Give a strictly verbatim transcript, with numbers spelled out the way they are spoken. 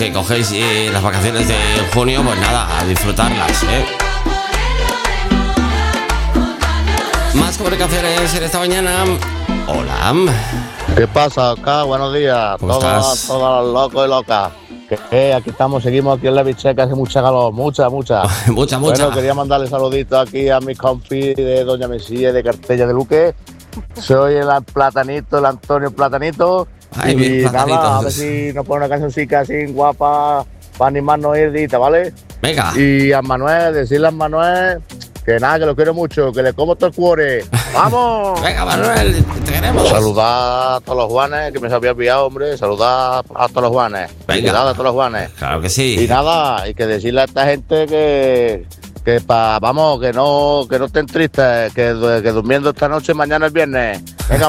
que cogéis eh, las vacaciones de junio, pues nada, a disfrutarlas, ¿eh? Más comunicaciones en esta mañana. Hola. ¿Qué pasa, Oscar? Buenos días. ¿Cómo Todos, estás? todos los locos y locas. Que eh, aquí estamos, seguimos aquí en la bicheca, hace mucha calor, mucha, mucha. mucha, mucha. Bueno, quería mandarle saluditos aquí a mis compis de Doña Mesía de Cartella de Luque. Soy el Platanito, el Antonio Platanito. Ay, y Platanito. nada, a ver si nos pone una cancioncita así guapa para animarnos ir dita, ¿vale? Venga. Y a Manuel, decirle a Manuel que nada, que lo quiero mucho, que le como todo el cuore. ¡Vamos! Venga, Manuel, te queremos. Saludar a todos los Juanes, que me se había olvidado, hombre. Saludar a todos los Juanes. Venga. A todos los Juanes. Claro que sí. Y nada, hay que decirle a esta gente que, que pa, vamos, que no, que no estén tristes, que, que durmiendo esta noche, mañana es viernes. Venga,